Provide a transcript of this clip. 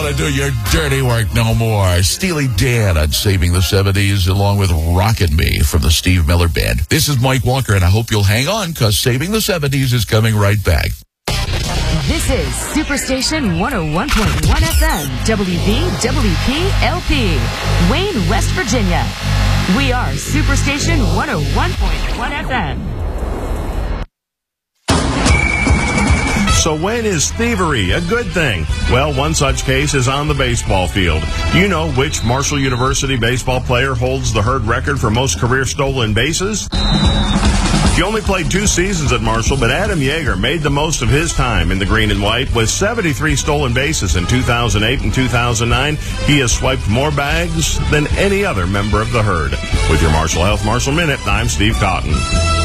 to do your dirty work no more. Steely Dan on Saving the 70s, along with Rockin' Me from the Steve Miller Band. This is Mike Walker, and I hope you'll hang on, because Saving the 70s is coming right back. This is Superstation 101.1 FM, WVWP LP, Wayne, West Virginia. We are Superstation 101.1 FM. So when is thievery a good thing? Well, one such case is on the baseball field. You know which Marshall University baseball player holds the Herd record for most career stolen bases? He only played 2 seasons at Marshall, but Adam Yeager made the most of his time in the green and white. With 73 stolen bases in 2008 and 2009, he has swiped more bags than any other member of the Herd. With your Marshall Health Marshall Minute, I'm Steve Cotton.